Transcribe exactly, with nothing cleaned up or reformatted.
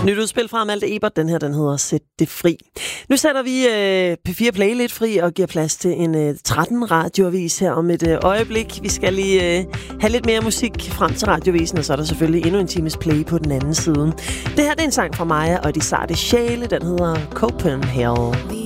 Nyt udspil fra Malte Ebert. Den her, den hedder Sæt det fri. Nu sætter vi øh, P fire Play lidt fri og giver plads til en øh, tretten radioavis her om et øh, øjeblik. Vi skal lige øh, have lidt mere musik frem til radiovisen, og så er der selvfølgelig endnu en times play på den anden side. Det her, det er en sang fra Maja og de sarte sjæle. Den hedder Copenhagen.